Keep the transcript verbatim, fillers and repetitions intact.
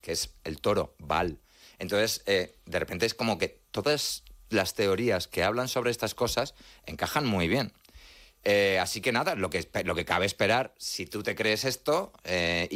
que es el toro, Baal. Entonces, eh, de repente es como que todas las teorías que hablan sobre estas cosas encajan muy bien. Eh, así que nada, lo que, lo que cabe esperar, si tú te crees esto... Eh,